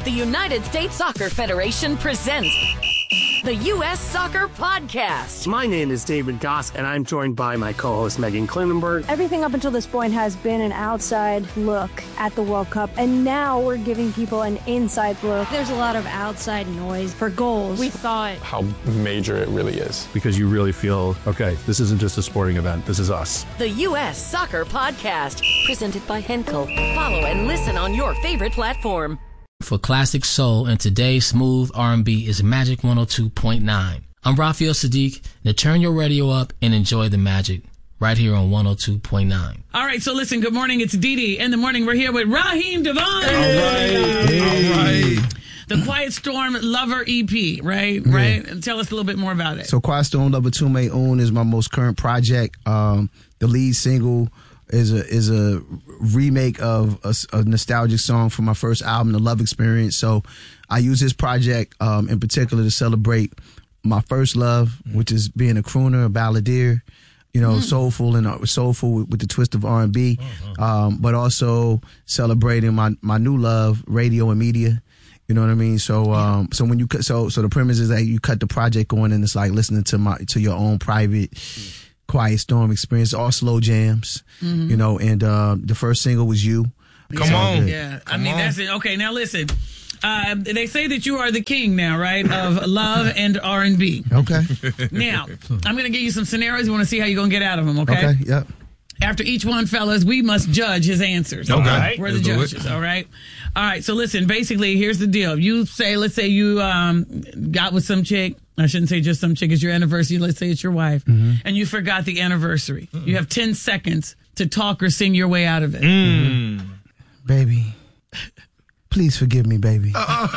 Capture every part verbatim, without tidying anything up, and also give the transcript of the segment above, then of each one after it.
The United States Soccer Federation presents the U S Soccer Podcast. My name is David Goss, and I'm joined by my co-host Megan Klinenberg. Everything up until this point has been an outside look at the World Cup, and now we're giving people an inside look. There's a lot of outside noise for goals. We thought how major it really is. Because you really feel, okay, this isn't just a sporting event, this is us. The U S Soccer Podcast, presented by Henkel. Follow and listen on your favorite platform. For classic soul and today's smooth R and B is Magic one oh two point nine. I'm Raphael Sadiq. Now turn your radio up and enjoy the magic right here on one oh two point nine. All right, so listen, good morning. It's Dee Dee. In the morning, we're here with Raheem DeVaughn. All right. Hey. All right. The Quiet Storm Lover E P, right? Yeah. Right? And tell us a little bit more about it. So Quiet Storm Lover Tume Un is my most current project. Um, the lead single is a is a remake of a, a nostalgic song from my first album, The Love Experience. So I use this project um, in particular to celebrate my first love, mm. which is being a crooner, a balladeer, you know, mm. soulful and uh, soulful with, with the twist of R and B, uh-huh. um, but also celebrating my my new love, radio and media. You know what I mean? So, um, so when you cut, so so the premise is that you cut the project on, and it's like listening to my to your own private. Mm. Quiet Storm experience, all slow jams, mm-hmm. you know, and uh, the first single was You. Come so on. Good. Yeah, Come I mean, on. that's it. Okay, now listen. Uh, they say that you are the king now, right, of love and R and B. Okay. Now, I'm going to give you some scenarios. You want to see how you're going to get out of them, okay? Okay, yep. After each one, fellas, we must judge his answers. Okay. Right? We're the Let's judges, all right? All right, so listen, basically, here's the deal. You say, let's say you um, got with some chick. I shouldn't say just some chick. It's your anniversary. Let's say it's your wife. Mm-hmm. And you forgot the anniversary. Mm-mm. You have ten seconds to talk or sing your way out of it. Mm. Baby, please forgive me, baby.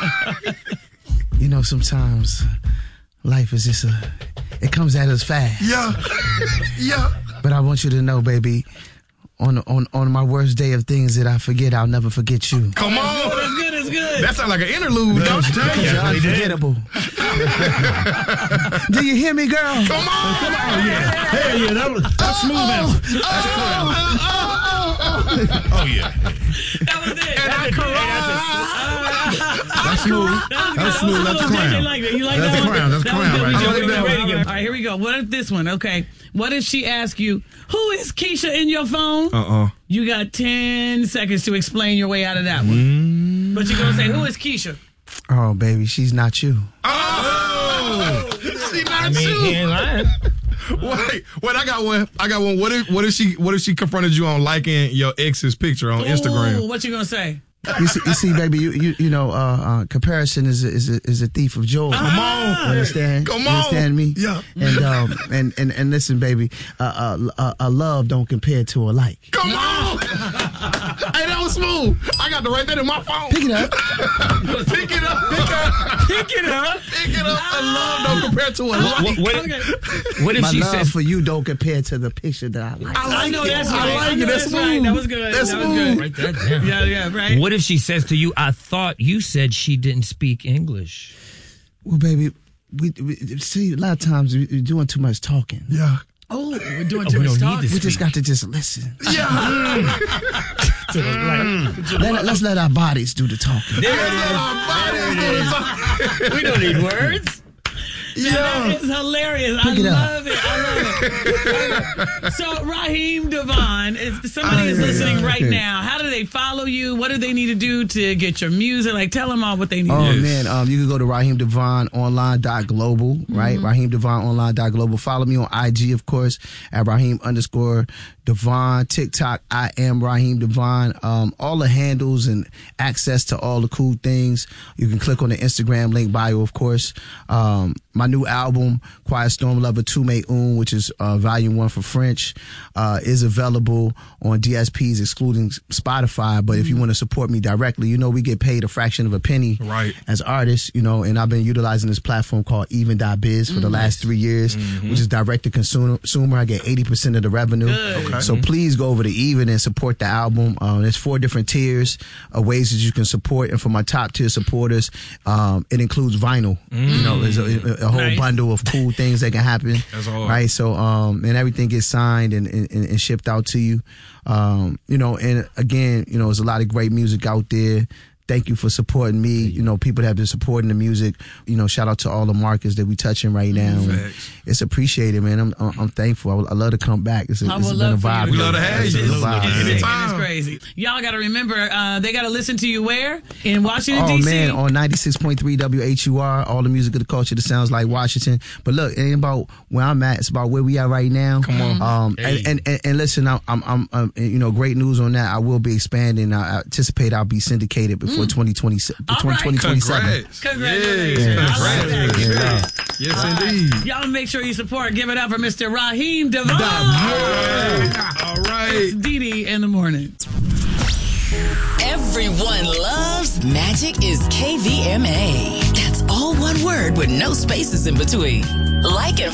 You know, sometimes life is just a, it comes at us fast. Yeah, yeah. But I want you to know, baby, on on on my worst day of things that I forget, I'll never forget you. Come on. That's good, that's good. That sounds like an interlude, don't you? Because you're unforgettable. Do you hear me, girl? Come on. Come on, yeah. Hell yeah, that was that's smooth answer. That's Oh, oh, oh, oh, yeah. That was it. And I cried. That's smooth. That's smooth. That's the You crown. like that? You like That's that the one? crown. That's the That was crown good. right We there. good. We that ready one. to go. All right, here we go. What if this one? Okay. What if she asks you, who is Keisha in your phone? Uh-uh. You got ten seconds to explain your way out of that one. Mm. But you're going to say, who is Keisha? Oh, baby, she's not you. Oh, she not I mean, you. he ain't lying. Wait, wait, I got one. I got one. What if what if she what if she confronted you on liking your ex's picture on Instagram? Ooh, what you going to say? You see, you see, baby, you you, you know, uh, uh, comparison is a, is a, is a thief of joy. Come on. You understand? Come You on. understand me? Yeah. And um and and, and listen, baby, uh, uh, uh, a love don't compare to a like. Come on. Hey, that was smooth. I got to write that in my phone. Pick it up. Pick it up. Pick up. Pick it up. Pick it up. A love don't compare to a like. What, what, Okay. what if My she love says, for you don't compare to the picture that I like. I like I know it. that's I right. like I know it. That's that's smooth. right. That was good. That's That was smooth. good. write that down. Yeah, yeah, right. What if she says to you, I thought you said she didn't speak English? Well, baby, we, we see a lot of times we're doing too much talking. Yeah. Oh, we're doing Oh, too we much don't need talking. this. We just got to just listen. Yeah. Let, let's let our bodies do the talking. We don't need words. Yeah. That is hilarious. I Pick it up. love it. I love it. So, Raheem DeVaughn, if somebody is listening right now, how do they follow you? What do they need to do to get your music? Like, tell them all what they need Oh, to do. man. Um, you can go to Raheem Devon Online dot global, right? Mm-hmm. Raheem Devon Online dot global. Follow me on I G, of course, at Raheem underscore Devon. TikTok, I am Raheem Devon. Um, all the handles and access to all the cool things. You can click on the Instagram link bio, of course. Um, my new album, Quiet Storm Lover Tume Un, which is uh, volume one for French, uh, is available on D S Ps, excluding Spotify. But mm-hmm. if you want to support me directly, you know, we get paid a fraction of a penny Right. as artists, you know, and I've been utilizing this platform called Even dot Biz for mm-hmm. the last three years, mm-hmm. which is direct to consumer. consumer. I get eighty percent of the revenue. Good. Okay. So mm-hmm. please go over to Even and support the album. Um, there's four different tiers of ways that you can support. And for my top tier supporters, um, it includes vinyl. Mm-hmm. You know, there's a, a whole nice. bundle of cool things that can happen. That's all. Right. So, um, and everything gets signed and, and, and shipped out to you. Um, you know, and again, you know, there's a lot of great music out there thank you for supporting me. You know, people that have been supporting the music. You know, shout out to all the markets that we touching right now. And it's appreciated, man. I'm I'm, I'm thankful. I, would, I love to come back. It's, a, I it's would been love a vibe. for you. We love to have you. It's been a vibe. It's, Anytime. it's crazy. Y'all got to remember, uh, they got to listen to you where? In Washington, Oh D C? man, on ninety-six point three W H U R, all the music of the culture that sounds like Washington. But look, it ain't about where I'm at. It's about where we are right now. Come on. Um, Hey. and, and, and and listen, I'm, I'm, I'm, I'm, you know, great news on that. I will be expanding. I anticipate I'll be syndicated before twenty twenty, before right. twenty twenty-seven. Congrats. Congratulations. Yeah. I like that. Congrats. Yeah. Yes, All right. indeed. Y'all make sure you support. Give it up for Mister Raheem Devon. Yeah. All right. It's Dee Dee in the morning. Everyone loves Magic is K V M A. That's all one word with no spaces in between. Like and